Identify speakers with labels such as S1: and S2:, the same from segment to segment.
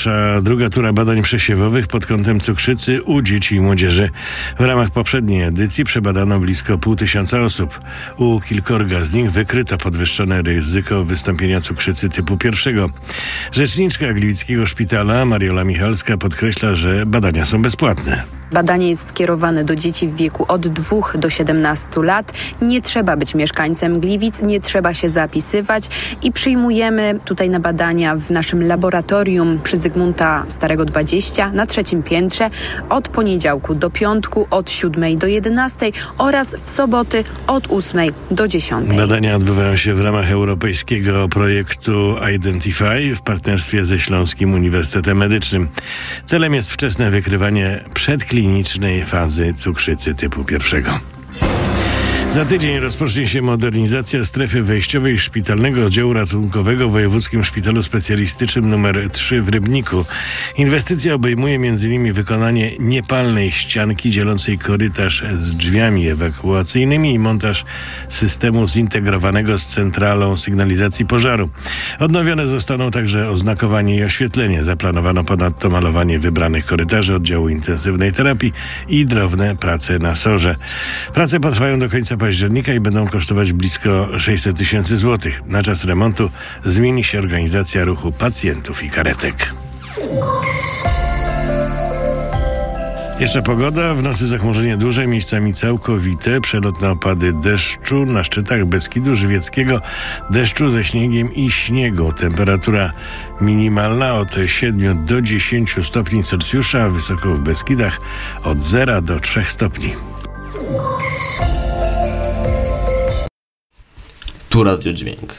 S1: Trwa druga tura badań przesiewowych pod kątem cukrzycy u dzieci i młodzieży. W ramach poprzedniej edycji przebadano blisko 500 osób. U kilkorga z nich wykryto podwyższone ryzyko wystąpienia cukrzycy typu 1. Rzeczniczka Gliwickiego Szpitala Mariola Michalska podkreśla, że badania są bezpłatne.
S2: Badanie jest skierowane do dzieci w wieku od 2 do 17 lat. Nie trzeba być mieszkańcem Gliwic, nie trzeba się zapisywać i przyjmujemy tutaj na badania w naszym laboratorium przy Zygmunta Starego 20 na 3. piętrze od poniedziałku do piątku od 7 do 11 oraz w soboty od 8 do 10.
S1: Badania odbywają się w ramach europejskiego projektu Identify w partnerstwie ze Śląskim Uniwersytetem Medycznym. Celem jest wczesne wykrywanie przedklinicznej fazy cukrzycy typu 1. Za tydzień rozpocznie się modernizacja strefy wejściowej Szpitalnego Oddziału Ratunkowego w Wojewódzkim Szpitalu Specjalistycznym nr 3 w Rybniku. Inwestycja obejmuje m.in. wykonanie niepalnej ścianki dzielącej korytarz z drzwiami ewakuacyjnymi i montaż systemu zintegrowanego z centralą sygnalizacji pożaru. Odnowione zostaną także oznakowanie i oświetlenie. Zaplanowano ponadto malowanie wybranych korytarzy oddziału intensywnej terapii i drobne prace na SOR-ze. Prace potrwają do końca października i będą kosztować blisko 600 000 złotych. Na czas remontu zmieni się organizacja ruchu pacjentów i karetek. Jeszcze pogoda. W nocy zachmurzenie duże, miejscami całkowite. Przelotne opady deszczu na szczytach Beskidu Żywieckiego, deszczu ze śniegiem i śniegu. Temperatura minimalna od 7 do 10 stopni Celsjusza, wysoko w Beskidach od 0 do 3 stopni.
S3: Tu Radiodźwięk.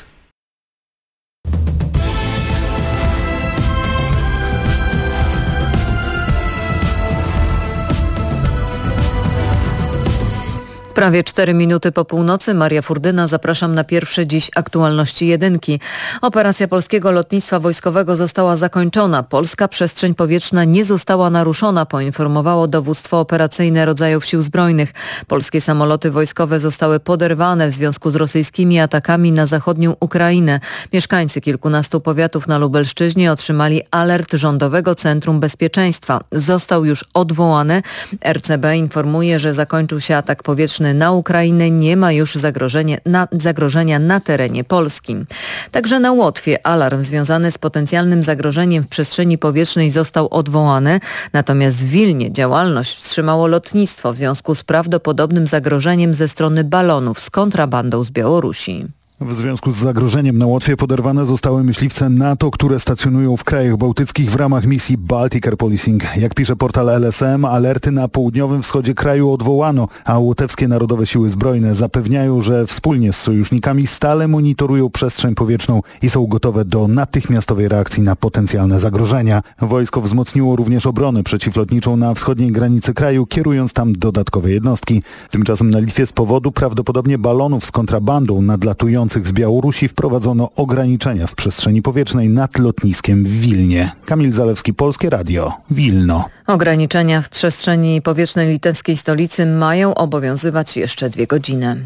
S4: Prawie 4 minuty po północy. Maria Furdyna, zapraszam na pierwsze dziś aktualności jedynki. Operacja polskiego lotnictwa wojskowego została zakończona. Polska przestrzeń powietrzna nie została naruszona, poinformowało dowództwo operacyjne rodzajów sił zbrojnych. Polskie samoloty wojskowe zostały poderwane w związku z rosyjskimi atakami na zachodnią Ukrainę. Mieszkańcy kilkunastu powiatów na Lubelszczyźnie otrzymali alert Rządowego Centrum Bezpieczeństwa. Został już odwołany. RCB informuje, że zakończył się atak powietrzny na Ukrainę, nie ma już zagrożenia na terenie polskim. Także na Łotwie alarm związany z potencjalnym zagrożeniem w przestrzeni powietrznej został odwołany, natomiast w Wilnie działalność wstrzymało lotnictwo w związku z prawdopodobnym zagrożeniem ze strony balonów z kontrabandą z Białorusi.
S5: W związku z zagrożeniem na Łotwie poderwane zostały myśliwce NATO, które stacjonują w krajach bałtyckich w ramach misji Baltic Air Policing. Jak pisze portal LSM, alerty na południowym wschodzie kraju odwołano, a łotewskie Narodowe Siły Zbrojne zapewniają, że wspólnie z sojusznikami stale monitorują przestrzeń powietrzną i są gotowe do natychmiastowej reakcji na potencjalne zagrożenia. Wojsko wzmocniło również obronę przeciwlotniczą na wschodniej granicy kraju, kierując tam dodatkowe jednostki. Tymczasem na Litwie z powodu prawdopodobnie balonów z kontrabandą nadlatujących z Białorusi wprowadzono ograniczenia w przestrzeni powietrznej nad lotniskiem w Wilnie. Kamil Zalewski, Polskie Radio, Wilno.
S4: Ograniczenia w przestrzeni powietrznej litewskiej stolicy mają obowiązywać jeszcze 2 godziny.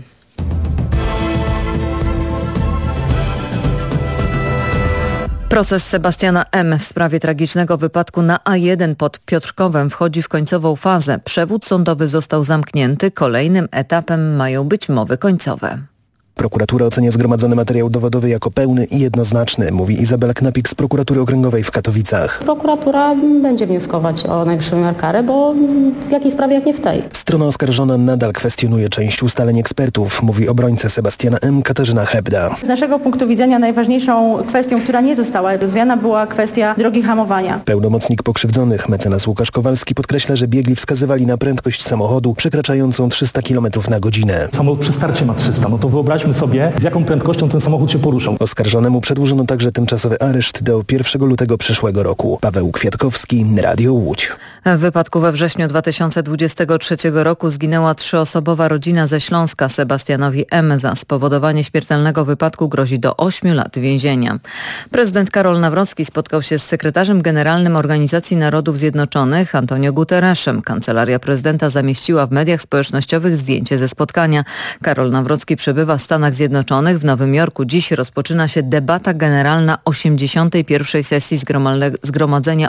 S4: Proces Sebastiana M. w sprawie tragicznego wypadku na A1 pod Piotrkowem wchodzi w końcową fazę. Przewód sądowy został zamknięty. Kolejnym etapem mają być mowy końcowe.
S6: Prokuratura ocenia zgromadzony materiał dowodowy jako pełny i jednoznaczny, mówi Izabela Knapik z Prokuratury Okręgowej w Katowicach.
S7: Prokuratura będzie wnioskować o najwyższą miarę kary, bo w jakiej sprawie jak nie w tej.
S6: Strona oskarżona nadal kwestionuje część ustaleń ekspertów, mówi obrońca Sebastiana M. Katarzyna Hebda.
S7: Z naszego punktu widzenia najważniejszą kwestią, która nie została rozwiana, była kwestia drogi hamowania.
S6: Pełnomocnik pokrzywdzonych, mecenas Łukasz Kowalski, podkreśla, że biegli wskazywali na prędkość samochodu przekraczającą 300 km na godzinę.
S8: Samochód przy starcie ma 300, no to wyobraźmy sobie, z jaką prędkością ten samochód się poruszał.
S6: Oskarżonemu przedłużono także tymczasowy areszt do 1 lutego przyszłego roku. Paweł Kwiatkowski, Radio Łódź.
S4: W wypadku we wrześniu 2023 roku zginęła 3-osobowa rodzina ze Śląska. Sebastianowi M. za spowodowanie śmiertelnego wypadku grozi do 8 lat więzienia. Prezydent Karol Nawrocki spotkał się z sekretarzem generalnym Organizacji Narodów Zjednoczonych Antonio Guterresem. Kancelaria prezydenta zamieściła w mediach społecznościowych zdjęcie ze spotkania. Karol Nawrocki przebywa w Stanach Zjednoczonych. W Nowym Jorku dziś rozpoczyna się debata generalna 81. sesji Zgromadzenia